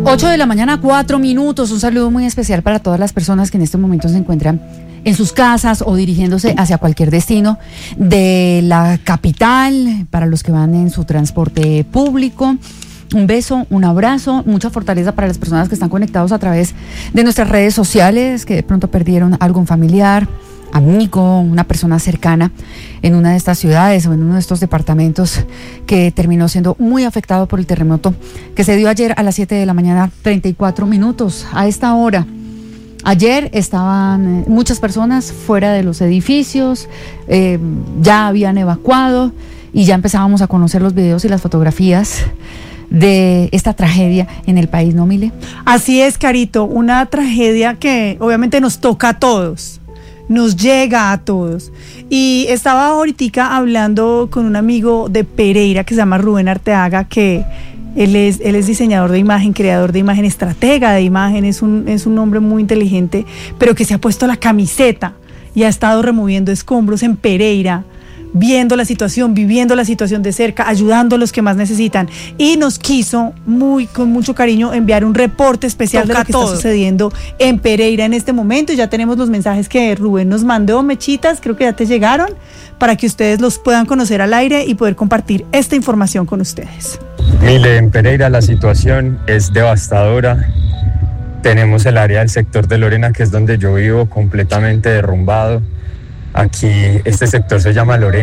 8 de la mañana, 4 minutos. Un saludo muy especial para todas las personas que en este momento se encuentran en sus casas o dirigiéndose hacia cualquier destino de la capital, para los que van en su transporte público. Un beso, un abrazo, mucha fortaleza para las personas que están conectados a través de nuestras redes sociales, que de pronto perdieron algún familiar, amigo, una persona cercana en una de estas ciudades o en uno de estos departamentos que terminó siendo muy afectado por el terremoto que se dio ayer a las 7 de la mañana, 34 minutos. A esta hora, ayer estaban muchas personas fuera de los edificios, ya habían evacuado y ya empezábamos a conocer los videos y las fotografías de esta tragedia en el país, ¿no, Mile? Así es, Carito, una tragedia que obviamente nos toca a todos. Nos llega a todos. Y estaba ahorita hablando con un amigo de Pereira que se llama Rubén Arteaga, que él es diseñador de imagen, creador de imagen, estratega de imagen, es un hombre muy inteligente, pero que se ha puesto la camiseta y ha estado removiendo escombros en Pereira, viendo la situación, viviendo la situación de cerca, ayudando a los que más necesitan, y nos quiso con mucho cariño enviar un reporte especial de lo que está sucediendo en Pereira en este momento. Ya tenemos los mensajes que Rubén nos mandó, Mechitas, creo que ya te llegaron, para que ustedes los puedan conocer al aire y poder compartir esta información con ustedes. Mile, en Pereira la situación es devastadora. Tenemos el área del sector de Lorena, que es donde yo vivo, completamente derrumbado. Aquí este sector se llama Lorena.